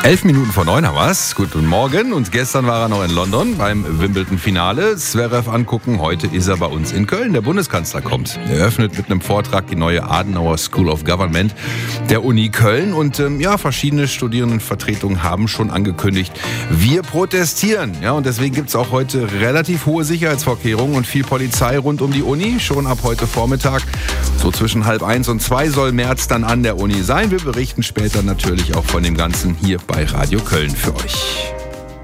11 Minuten vor 9 haben wir's. Guten Morgen. Und gestern war er noch in London beim Wimbledon-Finale. Zverev angucken. Heute ist er bei uns in Köln. Der Bundeskanzler kommt. Er eröffnet mit einem Vortrag die neue Adenauer School of Government der Uni Köln. Und verschiedene Studierendenvertretungen haben schon angekündigt, wir protestieren. Ja, und deswegen gibt's auch heute relativ hohe Sicherheitsvorkehrungen und viel Polizei rund um die Uni. Schon ab heute Vormittag, so zwischen 12:30 und 2 soll Merz dann an der Uni sein. Wir berichten später natürlich auch von dem Ganzen hier bei Radio Köln für euch.